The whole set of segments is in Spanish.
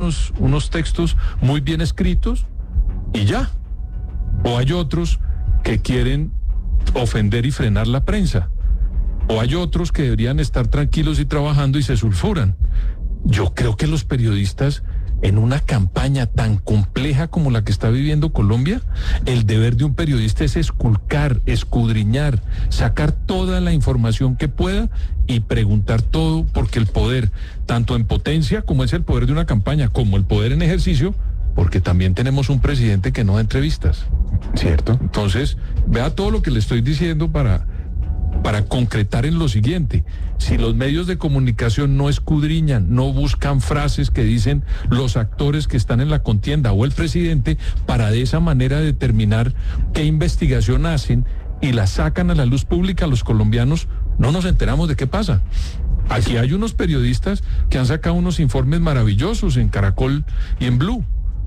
unos textos muy bien escritos y ya. O hay otros que quieren ofender y frenar la prensa. O hay otros que deberían estar tranquilos y trabajando y se sulfuran. Yo creo que los periodistas, en una campaña tan compleja como la que está viviendo Colombia, el deber de un periodista es esculcar, escudriñar, sacar toda la información que pueda y preguntar todo, porque el poder, tanto en potencia como es el poder de una campaña, como el poder en ejercicio, porque también tenemos un presidente que no da entrevistas. ¿Cierto? Entonces, vea todo lo que le estoy diciendo para concretar en lo siguiente. Si los medios de comunicación no escudriñan, no buscan frases que dicen los actores que están en la contienda o el presidente, para de esa manera determinar qué investigación hacen y la sacan a la luz pública, los colombianos no nos enteramos de qué pasa. Aquí hay unos periodistas que han sacado unos informes maravillosos en Caracol y en Blue.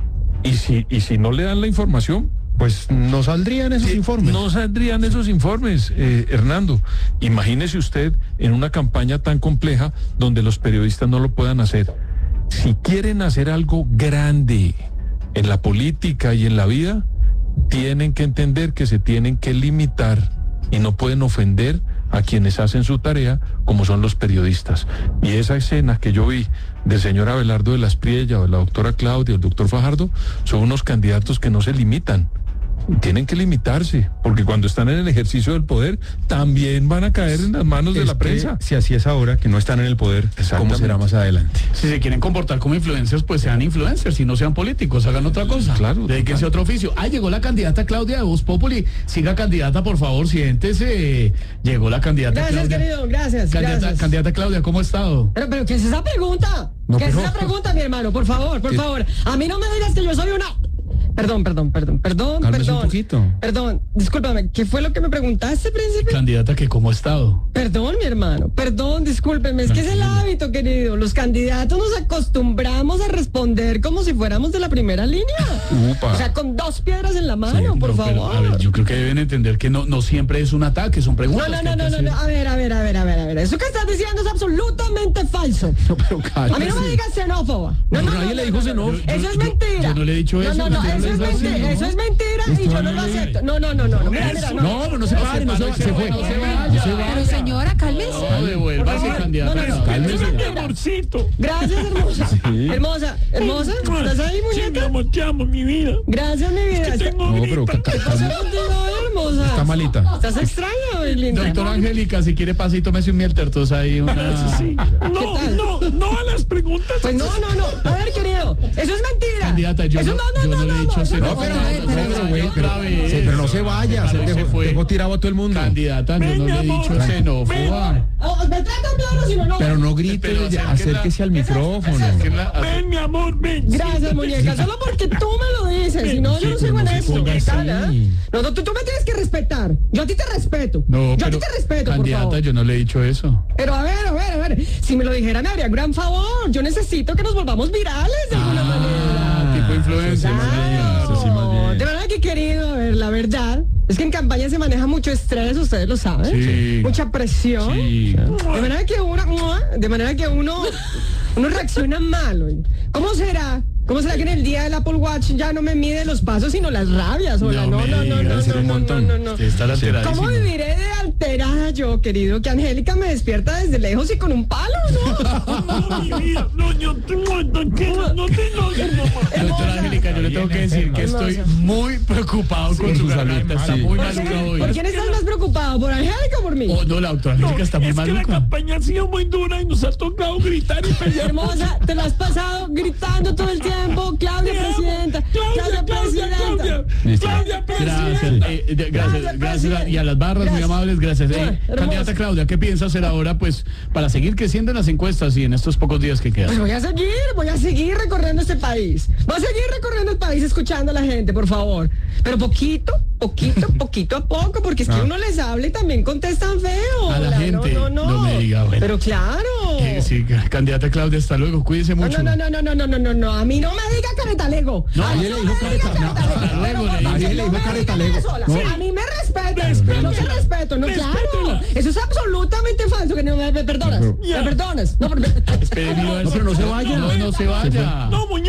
Y si no le dan la información, pues no saldrían esos informes. No saldrían esos informes, Hernando. Imagínese usted en una campaña tan compleja donde los periodistas no lo puedan hacer. Si quieren hacer algo grande en la política y en la vida, tienen que entender que se tienen que limitar y no pueden ofender a quienes hacen su tarea, como son los periodistas. Y esa escena que yo vi del señor Abelardo de la Espriella o de la doctora Claudia o el doctor Fajardo son unos candidatos que no se limitan. Tienen que limitarse, porque cuando están en el ejercicio del poder también van a caer en las manos de la prensa. Si así es ahora, que no están en el poder, ¿cómo será más adelante? Si se quieren comportar como influencers, pues sean influencers, si no sean políticos, hagan otra cosa. Claro. Dedíquense a otro oficio. Llegó la candidata Claudia de Voz Populi. Siga, candidata, por favor, siéntese. Llegó la candidata Gracias, Claudia. querido, gracias. Candidata Claudia, ¿cómo ha estado? Pero ¿qué es esa pregunta? No, ¿Qué es pero- esa pregunta, mi hermano? Por favor. A mí no me digas que yo soy una... Perdón. Cálmese un poquito. Perdón, discúlpame, ¿qué fue lo que me preguntaste, príncipe? Candidata, que ¿cómo ha estado? Perdón, mi hermano, discúlpeme, es que es el hábito, querido. Los candidatos nos acostumbramos a responder como si fuéramos de la primera línea. Upa. O sea, con 2 piedras en la mano, por No, pero, favor. a ver, yo creo que deben entender que no siempre es un ataque, son preguntas. No, que hay que hacer. a ver. Eso que estás diciendo es absolutamente falso. No, pero A mí no me digas xenófoba. Nadie le dijo xenófoba. Eso es mentira. Yo no le he dicho eso. No, eso es mentira. Eso es mentira y yo no lo acepto. No. Mira, no. No, no se pare, se fue. Pero señora, cálmese. No, devuélvase, candidata. No. Cálmese. Eso es mentira. Amorcito. Gracias, hermosa. Hermosa. ¿Estás ahí, muñeca? Te amo, mi vida. Gracias, mi vida. No, pero ¿Qué pasa contigo hoy, hermosa? está malita. ¿Estás extraña hoy, linda? Doctora Angélica, si quiere pase y tómese un miel tertos ahí. ¿Qué tal? No a las preguntas. Pues no. A ver, querido, eso es mentira. Candidata, yo Eso no le he dicho eso xenófoba. Pero no se vaya, dejó tirado a todo el mundo. Candidata, yo no le he dicho xenófoba. Me tratan claro, si no. Pero no grite, Pero acérquese al micrófono. Ven, mi amor, ven. Gracias, muñeca, solo porque tú me lo dices, si no, yo no soy buena esto. ponga ¿Qué tal, así. No, tú me tienes que respetar. Yo a ti te respeto. No, yo a pero, ti te respeto, por candidata, favor. yo no le he dicho eso. Pero a ver. Si me lo dijera, me haría un gran favor. Yo necesito que nos volvamos virales de alguna manera. Tipo influencer. Claro. De verdad que querido, a ver, la verdad es que en campaña se maneja mucho estrés, ustedes lo saben. Sí. Mucha presión. Sí. De manera que uno reacciona mal. Oye. ¿Cómo será que en el día del Apple Watch ya no me mide los pasos, sino las rabias? Hola, no. Está alteradísima. ¿Cómo viviré de alterada yo, querido? Que Angélica me despierta desde lejos y con un palo, ¿no? No, mi vida, no, yo te muerto, no te enojes, mamá. Doctora Angélica, yo le tengo que decir que estoy muy preocupado con su garganta. Está muy maluca hoy. ¿Por quién estás más preocupado? ¿Por Angélica o por mí? Oh, no, la doctora Angélica está muy Es que la maluca. campaña ha sido muy dura y nos ha tocado gritar y pelear. Hermosa, te la has pasado gritando todo el tiempo. Claudia presidenta. Claudia presidenta. Claudia presidenta. Gracias. Y a las barras, muy Gracias. amables, gracias. Hermosa. Candidata Claudia, ¿qué piensa hacer ahora, pues, para seguir creciendo en las encuestas y en estos pocos días que Pues quedan? voy a seguir recorriendo este país. Voy a seguir recorriendo el país escuchando a la gente, por favor. Pero poquito a poco, porque es que uno les habla y también contestan feo. A la gente, No. no me diga, bueno. Pero claro. Sí, candidata Claudia, hasta luego, cuídese mucho. No. A mí no me diga caretalego. No, A mí nadie le no dijo me diga caretalego. caretalego. Hasta luego, Pero nadie no le dijo me diga caretalego. yo sola. No. A mí me respetas. No te respeto. No, claro. Eso es absolutamente falso. Que no me perdonas. Pero- ¿Me perdonas? No, Espere, No, pero no se vaya. No se vaya. No, muñeca.